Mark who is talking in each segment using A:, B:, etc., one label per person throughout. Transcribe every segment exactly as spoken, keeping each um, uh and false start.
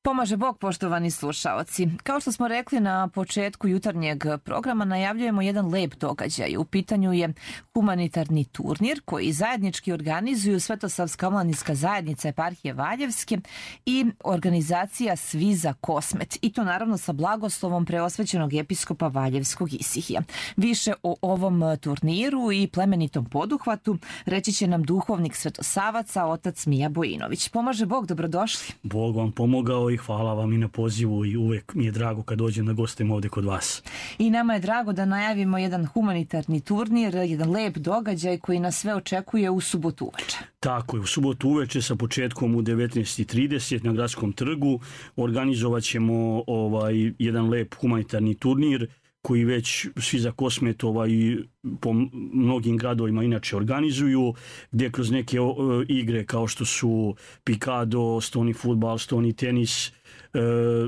A: Pomaže Bog, poštovani slušaoci. Kao što smo rekli na početku jutarnjeg programa, najavljujemo jedan lep događaj. U pitanju je humanitarni turnir koji zajednički organizuju Svetosavska omladinska zajednica Eparhije Valjevske i organizacija Svi za Kosmet. I to naravno sa blagoslovom preosvećenog episkopa Valjevskog Isihija. Više o ovom turniru i plemenitom poduhvatu reći će nam duhovnik Svetosavaca, otac Mija Bojinović. Pomaže Bog, dobrodošli.
B: Bog vam pomogao i hvala vam i na pozivu i uvek mi je drago kad dođem da gostim ovde kod vas.
A: I nama je drago da najavimo jedan humanitarni turnir, jedan lep događaj koji nas sve očekuje u subotu uveče.
B: Tako je, u subotu uveče sa početkom u devetnaest i trideset na Gradskom trgu organizovat ćemo ovaj, jedan lep humanitarni turnir koji već Svi za Kosmet ovaj, po mnogim gradovima inače organizuju, gdje kroz neke o, igre kao što su pikado, stoni fudbal, stoni tenis, e,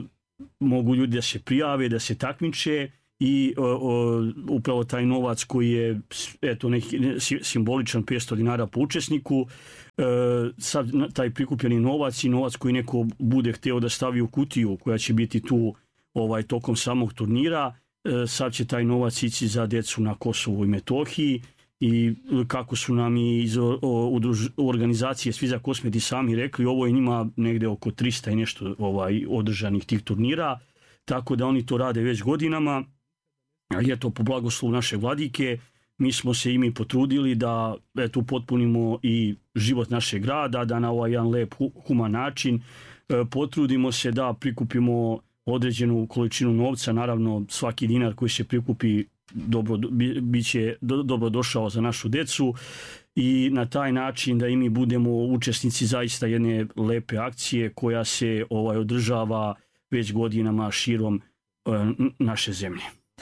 B: mogu ljudi da se prijave, da se takmiče i o, o, upravo taj novac koji je eto, neki, simboličan petsto dinara po učesniku, e, sad taj prikupljeni novac i novac koji neko bude hteo da stavi u kutiju koja će biti tu ovaj, tokom samog turnira, sad će taj novac ići za djecu na Kosovu i Metohiji i kako su nam i iz organizacije Svi za Kosmet i sami rekli, ovo je njima negde oko trista i nešto ovaj, održanih tih turnira, tako da oni to rade već godinama. Ali eto, po blagoslovu naše vladike, mi smo se i mi potrudili da eto, potpunimo i život našeg grada, da na ovaj jedan lep human način potrudimo se da prikupimo određenu količinu novca, naravno svaki dinar koji se prikupi dobro, bi, bit će do, dobro došao za našu decu i na taj način da i mi budemo učesnici zaista jedne lepe akcije koja se ovaj, održava već godinama širom e, naše zemlje.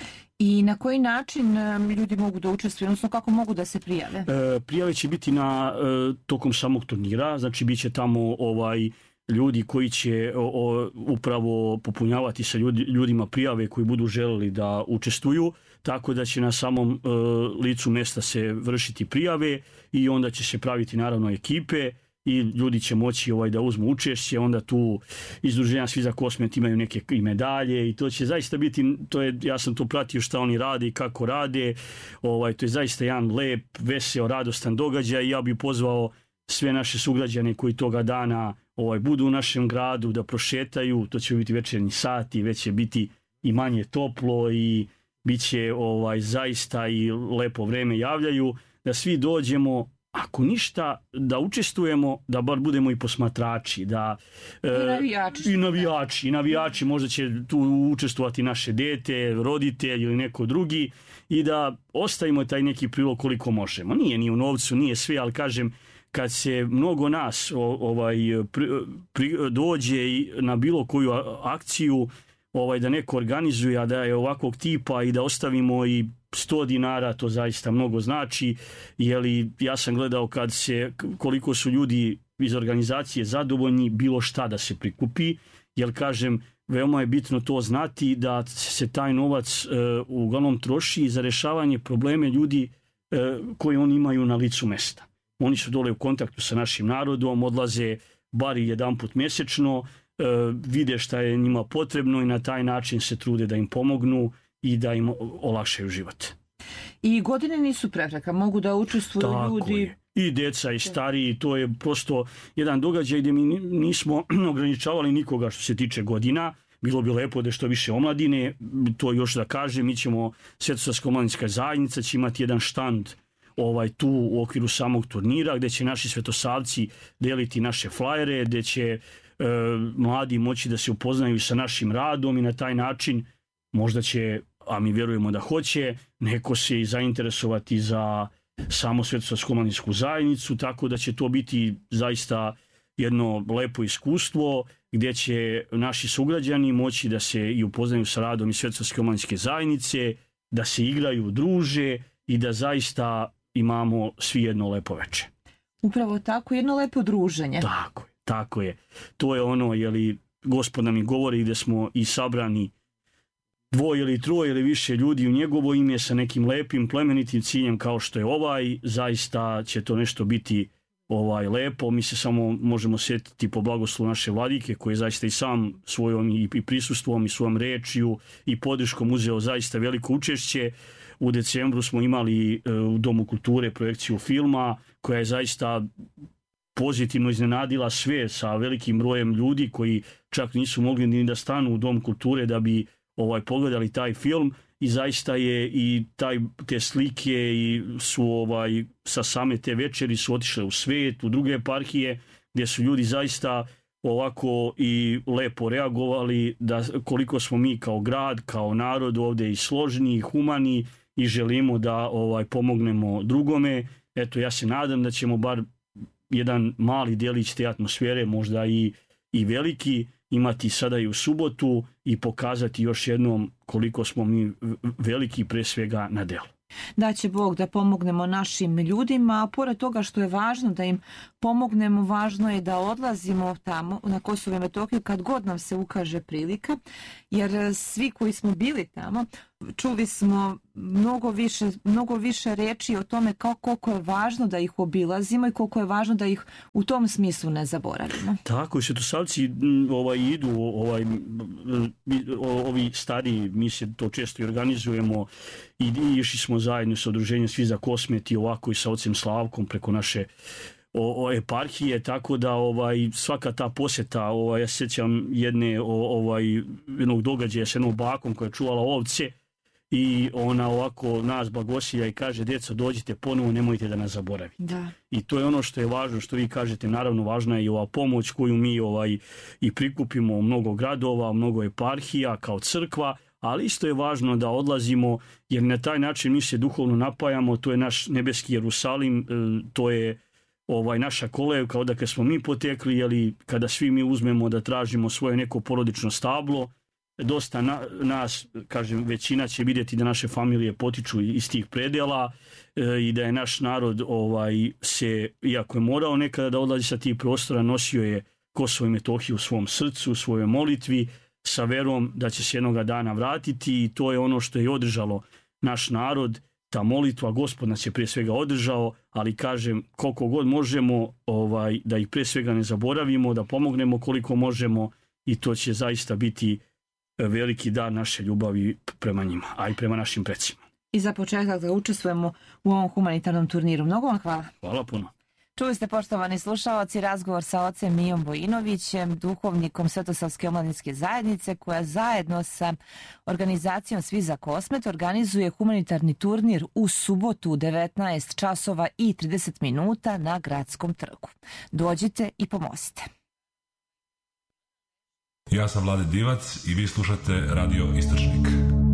A: I na koji način ljudi mogu da učestvuju, odnosno kako mogu da se prijave?
B: E, prijave će biti na e, tokom samog turnira, znači bit će tamo ovaj ljudi koji će o, o, upravo popunjavati sa ljudi, ljudima prijave koji budu želeli da učestvuju, tako da će na samom e, licu mesta se vršiti prijave i onda će se praviti naravno ekipe i ljudi će moći ovaj, da uzmu učešće, onda tu izdruženja Svi za Kosmet imaju neke i medalje i to će zaista biti, to je, ja sam to pratio šta oni rade i kako rade, ovaj, to je zaista jedan lep, veseo, radostan događaj i ja bih pozvao sve naše sugrađane koji toga dana ovaj, budu u našem gradu, da prošetaju, to će biti večernji sati, već će biti i manje toplo i bit će ovaj, zaista i lepo vreme javljaju, da svi dođemo, ako ništa, da učestvujemo, da bar budemo i posmatrači, da
A: i navijači,
B: i navijači, i navijači možda će tu učestvovati naše dete, roditelj ili neko drugi i da ostavimo taj neki prilog koliko možemo. Nije ni u novcu, nije sve, ali kažem, kad se mnogo nas ovaj, pri, pri, dođe na bilo koju akciju, ovaj, da neko organizuje, a da je ovakvog tipa i da ostavimo i sto dinara, to zaista mnogo znači, jer ja sam gledao kad se, koliko su ljudi iz organizacije zadovoljni bilo šta da se prikupi, jer kažem, veoma je bitno to znati da se taj novac e, uglavnom troši za rešavanje probleme ljudi e, koji oni imaju na licu mesta. Oni su dole u kontaktu sa našim narodom, odlaze bar jedan put mjesečno, e, vide šta je njima potrebno i na taj način se trude da im pomognu i da im olakšaju život.
A: I godine nisu prepreka, mogu da učestvuju
B: tako
A: ljudi.
B: Je. I deca i stariji, to je prosto jedan događaj gdje mi nismo ograničavali nikoga što se tiče godina. Bilo bi lepo da što više omladine, to još da kažem, mi ćemo, Svetosavska omladinska zajednica će imati jedan štand ovaj, tu u okviru samog turnira gdje će naši svetosavci deliti naše flajere, gdje će e, mladi moći da se upoznaju sa našim radom i na taj način možda će, a mi vjerujemo da hoće, neko se i zainteresovati za samo Svetosavsku omladinsku zajednicu, tako da će to biti zaista jedno lepo iskustvo gdje će naši sugrađani moći da se i upoznaju sa radom i Svetosavske omladinske zajednice, da se igraju, druže i da zaista imamo svi jedno lepo veče.
A: Upravo tako, jedno lepo druženje.
B: Tako je, tako je. To je ono, jeli, Gospod nam i govori gdje smo i sabrani dvoje ili troje ili više ljudi u njegovo ime sa nekim lepim plemenitim ciljem kao što je ovaj, zaista će to nešto biti ovaj, lepo. Mi se samo možemo sjetiti po blagoslovu naše vladike koji je zaista i sam svojom i, i prisustvom i svojom rečju i podrškom uzeo zaista veliko učešće. U decembru smo imali u Domu kulture projekciju filma koja je zaista pozitivno iznenadila sve sa velikim brojem ljudi koji čak nisu mogli ni da stanu u Dom kulture da bi ovaj pogledali taj film i zaista je i taj, te slike i su ovaj, sa same te večeri su otišle u svet, u druge eparhije gdje su ljudi zaista ovako i lepo reagovali da koliko smo mi kao grad, kao narod ovdje i složni i humani i želimo da ovaj pomognemo drugome. Eto, ja se nadam da ćemo bar jedan mali djelić te atmosfere, možda i, i veliki, imati sada i u subotu i pokazati još jednom koliko smo mi veliki pre svega na delu.
A: Da će Bog da pomognemo našim ljudima, a pored toga što je važno da im pomognemo, važno je da odlazimo tamo na Kosovo i Metohiju kad god nam se ukaže prilika, jer svi koji smo bili tamo čuli smo mnogo više, mnogo više reči o tome kako, koliko je važno da ih obilazimo i koliko je važno da ih u tom smislu ne zaboravimo.
B: Tako, svetosavci ovaj, idu, ovaj, ovi stariji, mi se to često i organizujemo i išli smo zajedno sa udruženjem Svi za Kosmet i ovako i sa ocem Slavkom preko naše o, o eparhije, tako da ovaj, svaka ta posjeta, ovaj, ja se sjećam jedne, ovaj, jednog događaja s jednom bakom koja je čuvala ovce i ona ovako nas blagosilja i kaže: djeco, dođite ponovo, nemojte da nas zaboravi. Da. I to je ono što je važno, što vi kažete, naravno važna je i ova pomoć koju mi ovaj, i prikupimo u mnogo gradova, mnogo eparhija kao crkva, ali isto je važno da odlazimo, jer na taj način mi se duhovno napajamo, to je naš nebeski Jerusalim, to je ovaj, naša kolevka odakle smo mi potekli, jeli, kada svi mi uzmemo da tražimo svoje neko porodično stablo, dosta na, nas, kažem, većina će vidjeti da naše familije potiču iz tih predela e, i da je naš narod ovaj, se, iako je morao nekada da odlazi sa tih prostora, nosio je Kosovo i Metohiju u svom srcu, u svojoj molitvi, sa verom da će se jednoga dana vratiti i to je ono što je održalo naš narod, ta molitva. Gospod nas je prije svega održao, ali kažem, koliko god možemo ovaj, da ih prije svega ne zaboravimo, da pomognemo koliko možemo i to će zaista biti veliki dar naše ljubavi prema njima, a i prema našim precima.
A: I za početak da učestvujemo u ovom humanitarnom turniru. Mnogo vam hvala.
B: Hvala puno.
A: Čuli ste, poštovani slušaoci, razgovor sa ocem Mijom Bojinovićem, duhovnikom Svetosavske omladinske zajednice, koja zajedno sa organizacijom Svi za Kosmet organizuje humanitarni turnir u subotu u devetnaest časova i trideset minuta na Gradskom trgu. Dođite i pomozite.
C: Ja sam Vlade Divac i vi slušate Radio Istočnik.